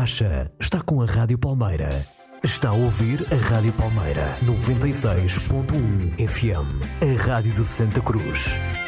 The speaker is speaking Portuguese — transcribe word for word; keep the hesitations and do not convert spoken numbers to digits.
relaxa. Está com a Rádio Palmeira. Está a ouvir a Rádio Palmeira noventa e seis ponto um F M. A Rádio de Santa Cruz.